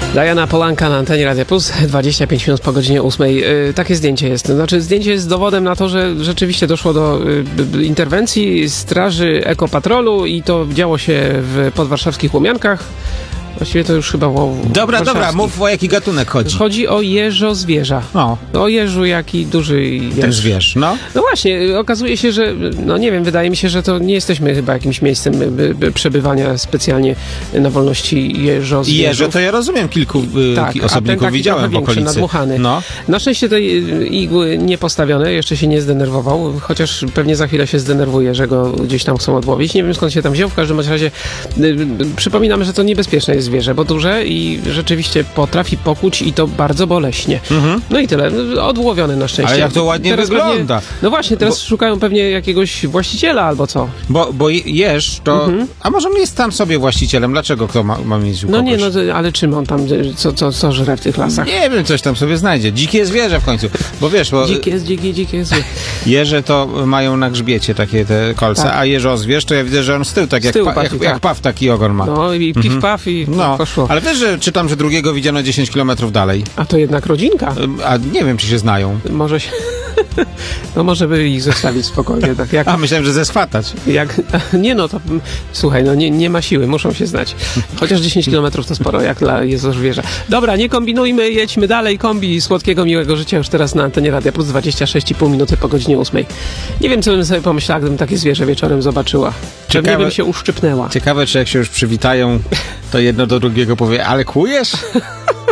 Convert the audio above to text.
Diana Polanka na antenie Radia Plus, 25 minut po godzinie 8. Takie zdjęcie jest. Znaczy, zdjęcie jest dowodem na to, że rzeczywiście doszło do interwencji Straży Ekopatrolu i to działo się w podwarszawskich Łomiankach. Właściwie to już chyba Dobra, mów, o jaki gatunek chodzi. Chodzi o jeżozwierza. O jeżu, jaki duży jeż. Ten zwierz, no. No właśnie, okazuje się, że, no nie wiem, wydaje mi się, że to nie jesteśmy chyba jakimś miejscem przebywania specjalnie na wolności jeżozwierzów. I jeże to ja rozumiem, kilku osobników widziałem w okolicy. Nadmuchany. No. Na szczęście tej igły nie postawione, jeszcze się nie zdenerwował, chociaż pewnie za chwilę się zdenerwuje, że go gdzieś tam chcą odłowić. Nie wiem, skąd się tam wziął, w każdym razie przypominamy, że to niebezpieczne jest zwierzę, bo duże i rzeczywiście potrafi pokłuć i to bardzo boleśnie. No i tyle. Odłowiony na szczęście. Ale jak to ładnie teraz wygląda. Pewnie, no właśnie, teraz szukają pewnie jakiegoś właściciela albo co. Bo jeż to... A może on jest tam sobie właścicielem? Dlaczego kto ma mieć u kogoś? No nie, no ale czym on tam, co żre w tych lasach? Nie wiem, coś tam sobie znajdzie. Dzikie zwierzę w końcu. Bo wiesz, bo... Dzikie jest. Jeże to mają na grzbiecie takie te kolce, tak. A jeżozwierz to ja widzę, że on z tyłu, tak jak paw taki ogon ma. No i piw-paw i poszło. Ale wiesz, że czytam, że drugiego widziano 10 kilometrów dalej. A to jednak rodzinka. A nie wiem, czy się znają. Może się... No może by ich zostawić spokojnie. Tak jak... A myślałem, że zeswatać. Nie no, to słuchaj, no nie ma siły, muszą się znać. Chociaż 10 kilometrów to sporo, jak dla jeżozwierza. Dobra, nie kombinujmy, jedźmy dalej. Kombi słodkiego, miłego życia już teraz na antenie Radia Plus, 26,5 minuty po godzinie 8. Nie wiem, co bym sobie pomyślała, gdybym takie zwierzę wieczorem zobaczyła. Pewnie bym się uszczypnęła. Ciekawe, czy jak się już przywitają, to jedno do drugiego powie, ale kłujesz?